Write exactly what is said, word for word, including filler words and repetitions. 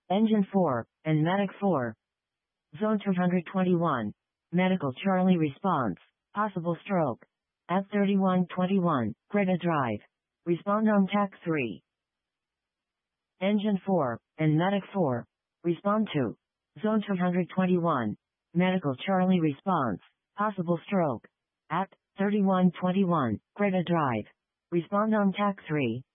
Engine four, and Medic four. Zone two hundred twenty-one. Medical Charlie response. Possible stroke. At thirty-one twenty-one, Greta Drive. Respond on T A C three. Engine four, and Medic four. Respond to. Zone two hundred twenty-one. Medical Charlie response. Possible stroke. At thirty-one twenty-one, Greta Drive. Respond on T A C three.